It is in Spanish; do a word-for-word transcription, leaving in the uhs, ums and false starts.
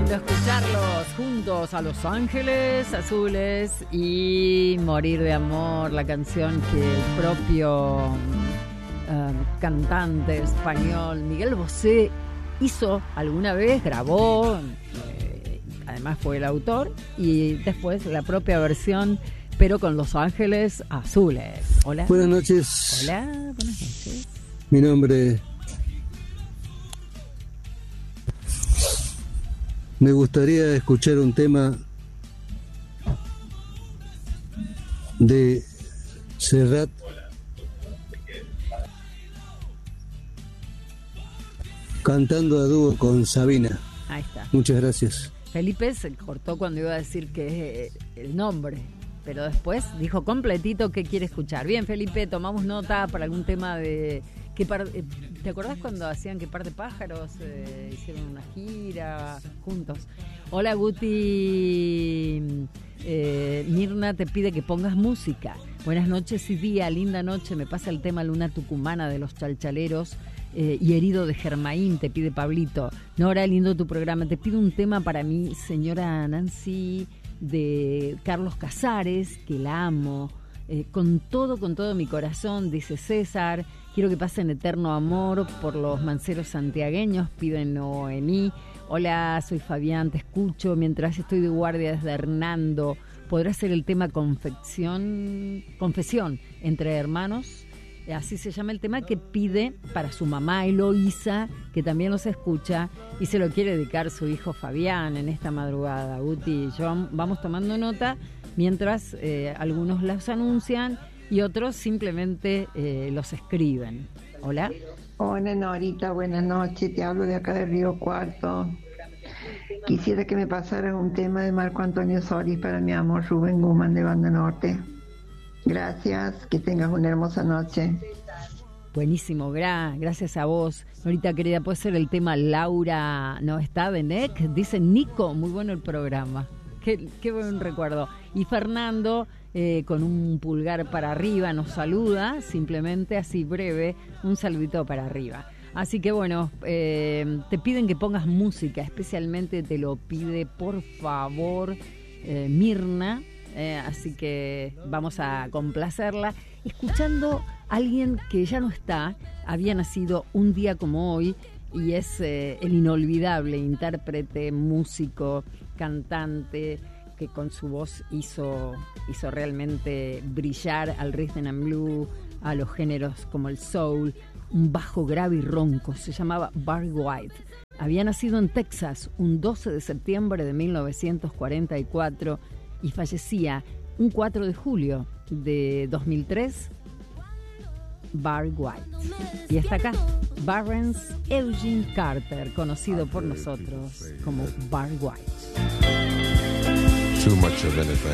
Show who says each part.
Speaker 1: lindo escucharlos juntos a Los Ángeles Azules y Morir de Amor, la canción que el propio uh, cantante español Miguel Bosé hizo alguna vez, grabó, eh, además fue el autor, y después la propia versión, pero con Los Ángeles Azules. Hola.
Speaker 2: Buenas noches.
Speaker 1: Hola, buenas noches.
Speaker 2: Mi nombre... Me gustaría escuchar un tema de Serrat, cantando a dúo con Sabina.
Speaker 1: Ahí está.
Speaker 2: Muchas gracias.
Speaker 1: Felipe se cortó cuando iba a decir que es el nombre, pero después dijo completito qué quiere escuchar. Bien, Felipe, tomamos nota para algún tema de... ¿Qué par... ¿Te acordás cuando hacían Que Par de Pájaros? Eh, hicieron una gira juntos. Hola, Guti. Eh, Mirna te pide que pongas música. Buenas noches y día, linda noche. Me pasa el tema Luna Tucumana de los Chalchaleros eh, y Herido de Germaín, te pide Pablito. Nora, lindo tu programa. Te pido un tema para mí, señora Nancy, de Carlos Casares, que la amo. Eh, con todo, con todo mi corazón, dice César. Quiero que pasen eterno amor por los manceros santiagueños, piden Noemí. Hola, soy Fabián, te escucho mientras estoy de guardia desde Hernando. ¿Podrá ser el tema confección, confesión entre hermanos? Así se llama el tema que pide para su mamá Eloísa, que también nos escucha, y se lo quiere dedicar su hijo Fabián en esta madrugada. Guti, yo vamos tomando nota mientras eh, algunos las anuncian y otros simplemente eh, los escriben. Hola.
Speaker 3: Hola, Norita, buenas noches. Te hablo de acá de Río Cuarto. Quisiera que me pasaras un tema de Marco Antonio Solís para mi amor Rubén Guzmán de Banda Norte. Gracias, que tengas una hermosa noche.
Speaker 1: Buenísimo, gra- gracias a vos. Norita querida, puede ser el tema Laura no está de N E C. Dice Nico, muy bueno el programa. Qué, qué buen recuerdo. Y Fernando, eh, con un pulgar para arriba, nos saluda, simplemente así breve, un saludito para arriba. Así que bueno, eh, te piden que pongas música, especialmente te lo pide, por favor, eh, Mirna. Eh, así que vamos a complacerla escuchando a alguien que ya no está, había nacido un día como hoy y es eh, el inolvidable intérprete, músico, cantante que con su voz hizo, hizo realmente brillar al rhythm and blues, a los géneros como el soul, un bajo grave y ronco. Se llamaba Barry White. Había nacido en Texas un doce de septiembre de mil novecientos cuarenta y cuatro y fallecía un cuatro de julio de dos mil tres. Barry White. Y está acá Barrens Eugene Carter, conocido por nosotros como Barry White.
Speaker 4: Too much of anything.